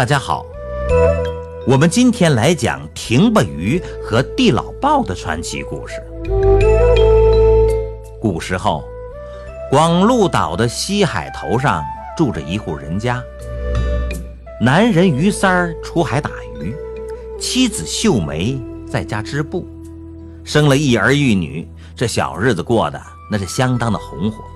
大家好，我们今天来讲亭巴鱼和地老豹的传奇故事。古时候，广鹿岛的西海头上住着一户人家，男人于三儿出海打鱼，妻子秀梅在家织布，生了一儿一女，这小日子过得那是相当的红火。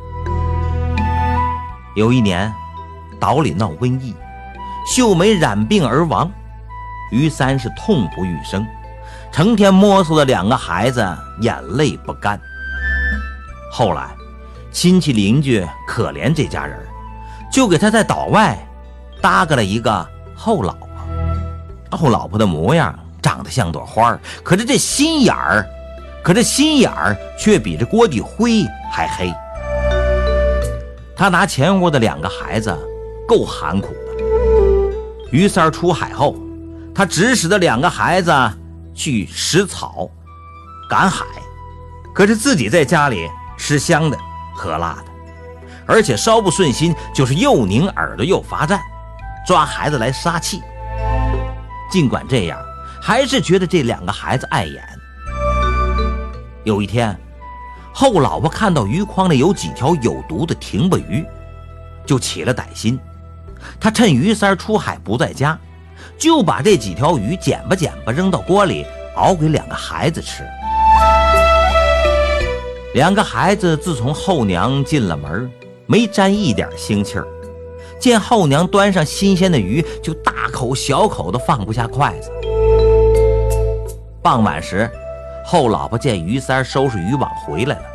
有一年，岛里闹瘟疫，秀梅染病而亡，于三是痛不欲生，成天摸索的两个孩子眼泪不干。后来亲戚邻居可怜这家人，就给他在岛外搭个了一个后老婆。后老婆的模样长得像朵花，可是这心眼儿却比这锅底灰还黑。他拿前屋的两个孩子够寒苦的。于三儿出海后，他指使的两个孩子去拾草赶海，可是自己在家里吃香的喝辣的，而且稍不顺心就是又拧耳朵又罚站，抓孩子来撒气。尽管这样，还是觉得这两个孩子碍眼。有一天，后老婆看到鱼筐里有几条有毒的亭巴鱼，就起了歹心。他趁于三出海不在家，就把这几条鱼捡吧扔到锅里熬给两个孩子吃。两个孩子自从后娘进了门，没沾一点腥气儿，见后娘端上新鲜的鱼，就大口小口的放不下筷子。傍晚时，后老婆见于三收拾渔网回来了，